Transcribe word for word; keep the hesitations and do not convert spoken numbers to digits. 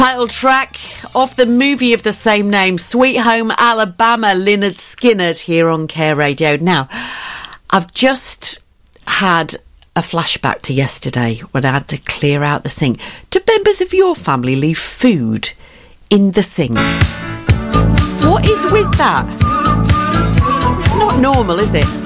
Title track of the movie of the same name, Sweet Home Alabama, Lynyrd Skynyrd, here on Care Radio. Now, I've just had a flashback to yesterday when I had to clear out the sink. Do members of your family leave food in the sink? What is with that? It's not normal, is it?